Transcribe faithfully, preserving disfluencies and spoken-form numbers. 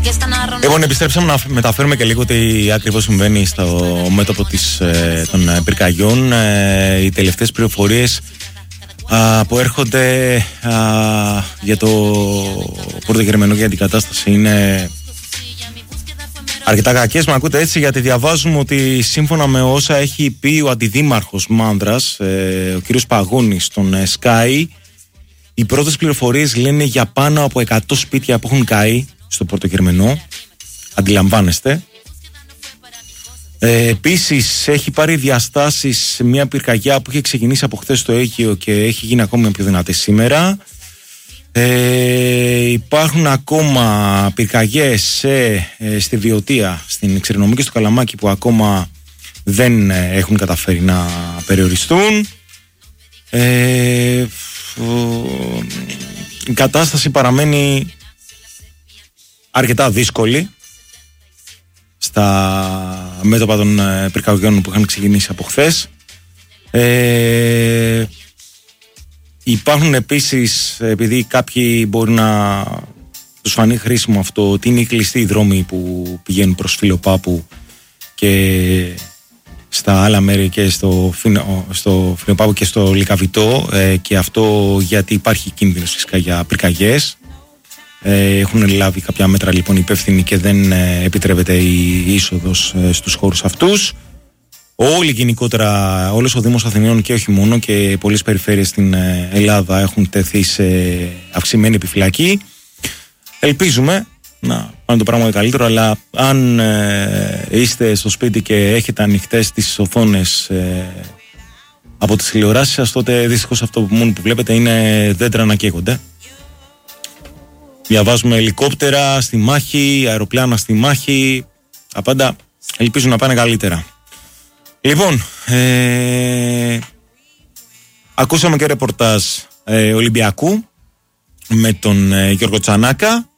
Λοιπόν, επιστρέψαμε να μεταφέρουμε και λίγο τι ακριβώς συμβαίνει στο μέτωπο της, των πυρκαγιών. Οι τελευταίες πληροφορίες α, που έρχονται α, για το πρωτογερμενό και την κατάσταση είναι αρκετά κακές. Μα ακούτε έτσι, γιατί διαβάζουμε ότι σύμφωνα με όσα έχει πει ο αντιδήμαρχος Μάνδρας, ε, ο κύριος Παγώνης στον ε, Sky, οι πρώτες πληροφορίες λένε για πάνω από εκατό σπίτια που έχουν καεί στο πρωτογερμενό. Αντιλαμβάνεστε. Ε, επίσης έχει πάρει διαστάσεις μια πυρκαγιά που είχε ξεκινήσει από χθες στο Αίγυο και έχει γίνει ακόμη πιο δυνατή σήμερα. Ε, υπάρχουν ακόμα πυρκαγιές σε, ε, στη Βιωτία, στην Ξερινομή και στο Καλαμάκι που ακόμα δεν ε, έχουν καταφέρει να περιοριστούν. Ε, η κατάσταση παραμένει αρκετά δύσκολη στα μέτωπα των ε, πυρκαγιών που είχαν ξεκινήσει από χθες. Ε, υπάρχουν επίσης, επειδή κάποιοι μπορεί να τους φανεί χρήσιμο αυτό, ότι είναι κλειστοί οι δρόμοι που πηγαίνουν προς Φιλοπάπου και στα άλλα μέρη και στο, στο Φιλοπάπου και στο Λυκαβητό, ε, και αυτό γιατί υπάρχει κίνδυνος φυσικά για πυρκαγιές. Ε, έχουν λάβει κάποια μέτρα λοιπόν υπεύθυνοι και δεν ε, επιτρέπεται η είσοδος ε, στους χώρους αυτούς. Όλοι γενικότερα, όλος ο Δήμος Αθηναίων και όχι μόνο, και πολλές περιφέρειες στην ε, Ελλάδα έχουν τεθεί σε αυξημένη επιφυλακή. Ελπίζουμε να πάνε το πράγμα καλύτερο, αλλά αν ε, είστε στο σπίτι και έχετε ανοιχτές τις οθόνες ε, από τις τηλεοράσεις σας, τότε δυστυχώς αυτό που μόνο που βλέπετε είναι δέντρα να καίγονται. Διαβάζουμε ελικόπτερα στη μάχη, αεροπλάνα στη μάχη. Τα πάντα ελπίζουν να πάνε καλύτερα. Λοιπόν, ε, ακούσαμε και ρεπορτάζ ε, Ολυμπιακού με τον ε, Γιώργο Τσανάκα.